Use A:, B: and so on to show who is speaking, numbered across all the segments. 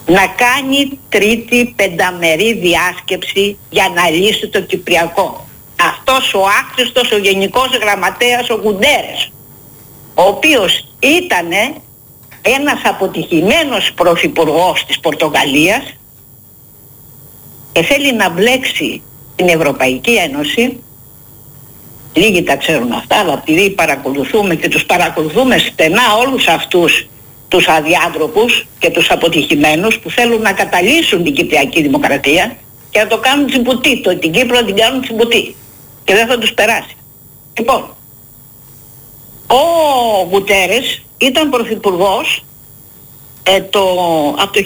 A: να κάνει τρίτη πενταμερή διάσκεψη για να λύσει το Κυπριακό. Αυτός ο άχρηστος, ο Γενικός Γραμματέας, ο Γκουντέρες, ο οποίος ήταν ένας αποτυχημένος πρωθυπουργός της Πορτογαλίας και θέλει να μπλέξει την Ευρωπαϊκή Ένωση. Λίγοι τα ξέρουν αυτά, αλλά επειδή παρακολουθούμε και τους παρακολουθούμε στενά όλους αυτούς τους αδιάντροπους και τους αποτυχημένους που θέλουν να καταλύσουν την Κυπριακή Δημοκρατία και να το κάνουν τσιμπουτί, την Κύπρο να την κάνουν τσιμπουτί και δεν θα τους περάσει. Λοιπόν, ο Γκουτέρες ήταν πρωθυπουργός από το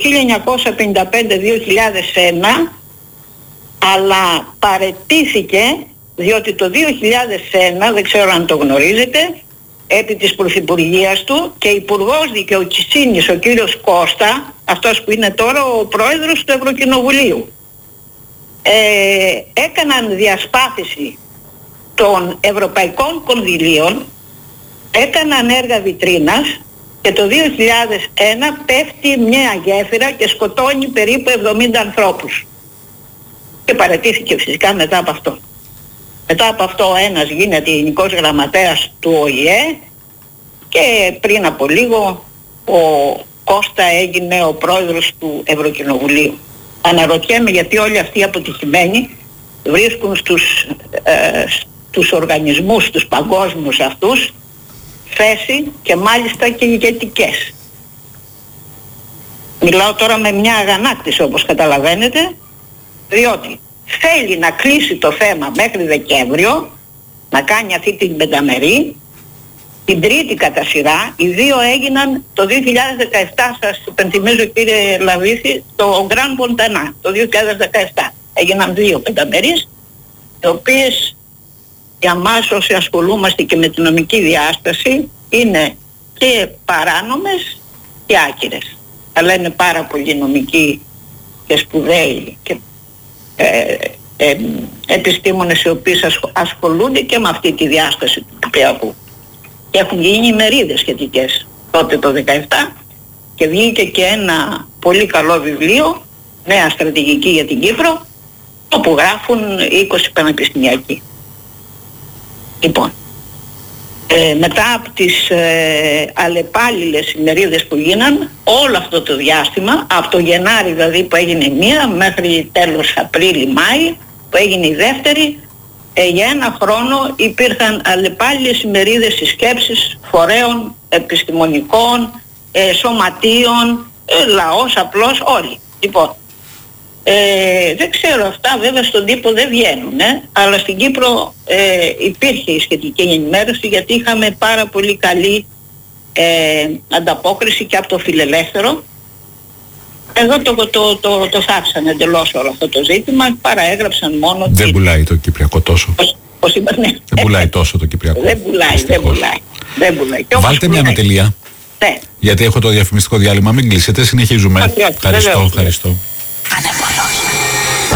A: 1955-2001, αλλά παραιτήθηκε διότι το 2001, δεν ξέρω αν το γνωρίζετε, επί της πρωθυπουργίας του και υπουργός δικαιοσύνης ο κύριος Κώστα, αυτός που είναι τώρα ο πρόεδρος του Ευρωκοινοβουλίου, έκαναν διασπάθηση των ευρωπαϊκών κονδυλίων, έκαναν έργα βιτρίνας και το 2001 πέφτει μια γέφυρα και σκοτώνει περίπου 70 ανθρώπους. Και παραιτήθηκε φυσικά μετά από αυτό. Μετά από αυτό ο ένας γίνεται Γενικός Γραμματέας του ΟΗΕ και πριν από λίγο ο Κώστα έγινε ο πρόεδρος του Ευρωκοινοβουλίου. Αναρωτιέμαι γιατί όλοι αυτοί οι αποτυχημένοι βρίσκουν στους οργανισμούς, τους παγκόσμιους αυτούς, θέση και μάλιστα και ηγετικές. Μιλάω τώρα με μια αγανάκτηση όπως καταλαβαίνετε, διότι θέλει να κλείσει το θέμα μέχρι Δεκέμβριο, να κάνει αυτή την πενταμερή, την τρίτη κατά σειρά. Οι δύο έγιναν το 2017, σας υπενθυμίζω κύριε Λαβίθη, το Grand Montana, το 2017. Έγιναν δύο πενταμερείς, οι οποίες για μας όσοι ασχολούμαστε και με την νομική διάσταση είναι και παράνομες και άκυρες. Αλλά είναι πάρα πολύ νομικοί και σπουδαίοι και επιστήμονες οι οποίοι ασχολούνται και με αυτή τη διάσταση του Κυπριακού. Και έχουν γίνει ημερίδες σχετικές τότε το 2017 και βγήκε και ένα πολύ καλό βιβλίο, Νέα Στρατηγική για την Κύπρο, όπου γράφουν 20 πανεπιστημιακοί. Λοιπόν, μετά από τις αλλεπάλληλες ημερίδες που γίναν, όλο αυτό το διάστημα, από το Γενάρη δηλαδή που έγινε μία, μέχρι τέλος Απρίλη-Μάη που έγινε η δεύτερη, για ένα χρόνο υπήρχαν αλλεπάλληλες ημερίδες συσκέψεις φορέων, επιστημονικών, σωματείων, λαός απλώς, όλοι. Λοιπόν, δεν ξέρω αυτά βέβαια στον τύπο δεν βγαίνουν, αλλά στην Κύπρο υπήρχε η σχετική ενημέρωση γιατί είχαμε πάρα πολύ καλή ανταπόκριση και από το Φιλελεύθερο. Εδώ το θάψαν εντελώς όλο αυτό το ζήτημα, παραέγραψαν μόνο...
B: Δεν πουλάει το Κυπριακό τόσο.
A: Πώς είπα, ναι.
B: Δεν πουλάει τόσο το Κυπριακό.
A: Δεν πουλάει.
B: Βάλτε μια ανατελεία.
A: Ναι.
B: Γιατί έχω το διαφημιστικό διάλειμμα, μην κλείσετε, συνεχίζουμε.
A: Ευχαριστώ.
B: Ευχαριστώ.
C: Ανεμολόγιο.